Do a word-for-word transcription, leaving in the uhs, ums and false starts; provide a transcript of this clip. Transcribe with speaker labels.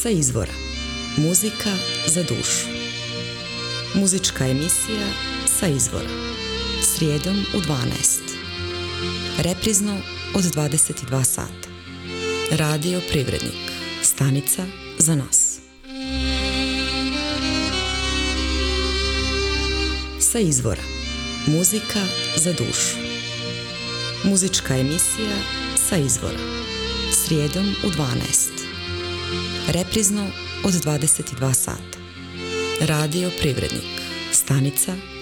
Speaker 1: Sa izvora. Muzika za dušu. Muzička emisija Sa izvora. Srijedom u dvanaest. Reprizno od dvadeset dva sata. Radio Privrednik. Stanica za nas. Sa izvora. Muzika za dušu. Muzička emisija Sa izvora. Srijedom u dvanaest. Reprizno od dvadeset dva sata. Radio Privrednik. Stanica